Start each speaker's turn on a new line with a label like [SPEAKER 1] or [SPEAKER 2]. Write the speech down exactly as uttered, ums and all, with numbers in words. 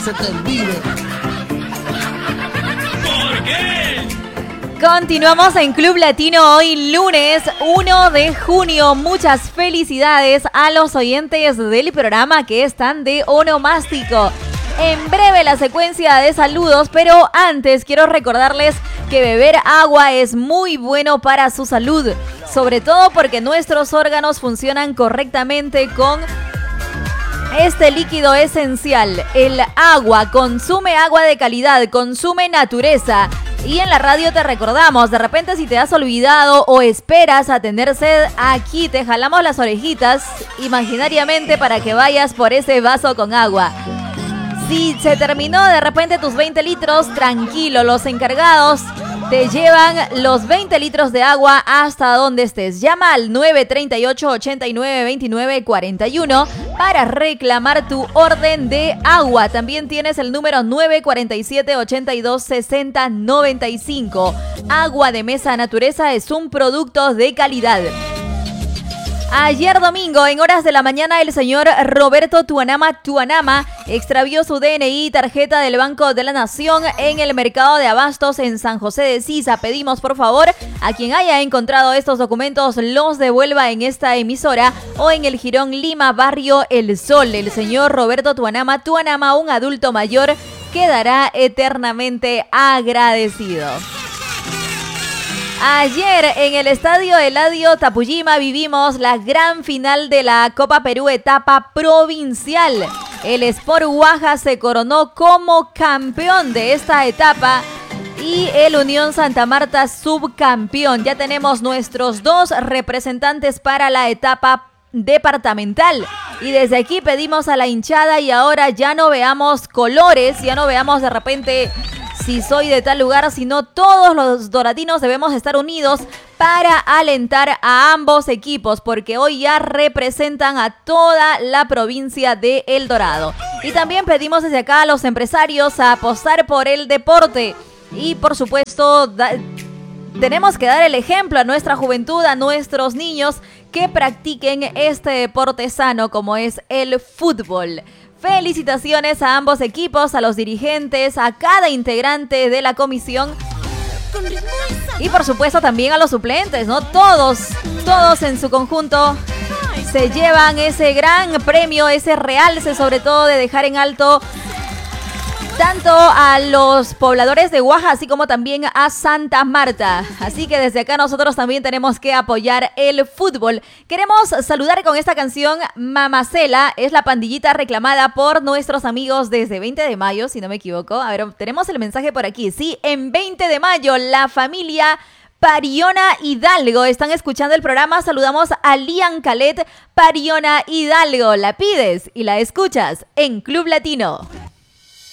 [SPEAKER 1] se te olvide.
[SPEAKER 2] ¿Por qué?
[SPEAKER 3] Continuamos en Club Latino hoy lunes uno de junio. Muchas felicidades a los oyentes del programa que están de onomástico. En breve la secuencia de saludos, pero antes quiero recordarles que beber agua es muy bueno para su salud, sobre todo porque nuestros órganos funcionan correctamente con este líquido esencial, el agua. Consume agua de calidad, consume naturaleza. Y en la radio te recordamos, de repente si te has olvidado o esperas a tener sed, aquí te jalamos las orejitas imaginariamente para que vayas por ese vaso con agua. Si se terminó de repente tus veinte litros, tranquilo, los encargados te llevan los veinte litros de agua hasta donde estés. Llama al nueve tres ocho, ocho nueve, dos nueve cuatro uno para reclamar tu orden de agua. También tienes el número nueve cuatro siete, ocho dos, seis cero nueve cinco. Agua de Mesa Natureza es un producto de calidad. Ayer domingo, en horas de la mañana, el señor Roberto Tuanama Tuanama extravió su D N I y tarjeta del Banco de la Nación en el mercado de abastos en San José de Sisa. Pedimos, por favor, a quien haya encontrado estos documentos, los devuelva en esta emisora o en el Jirón Lima, barrio El Sol. El señor Roberto Tuanama Tuanama, un adulto mayor, quedará eternamente agradecido. Ayer en el estadio Eladio Tapujima vivimos la gran final de la Copa Perú etapa provincial. El Sport Huaja se coronó como campeón de esta etapa y el Unión Santa Marta subcampeón. Ya tenemos nuestros dos representantes para la etapa departamental. Y desde aquí pedimos a la hinchada y ahora ya no veamos colores, ya no veamos de repente si soy de tal lugar, sino todos los doradinos debemos estar unidos para alentar a ambos equipos, porque hoy ya representan a toda la provincia de El Dorado. Y también pedimos desde acá a los empresarios a apostar por el deporte y por supuesto da- tenemos que dar el ejemplo a nuestra juventud, a nuestros niños que practiquen este deporte sano como es el fútbol. Felicitaciones a ambos equipos, a los dirigentes, a cada integrante de la comisión y por supuesto también a los suplentes, ¿no? Todos, todos en su conjunto se llevan ese gran premio, ese realce sobre todo de dejar en alto tanto a los pobladores de Huaja, así como también a Santa Marta. Así que desde acá nosotros también tenemos que apoyar el fútbol. Queremos saludar con esta canción Mamacela, es la pandillita reclamada por nuestros amigos desde veinte de mayo, si no me equivoco. A ver, tenemos el mensaje por aquí. Sí, en veinte de mayo, la familia Pariona Hidalgo están escuchando el programa. Saludamos a Lian Calet, Pariona Hidalgo. La pides y la escuchas en Club Latino.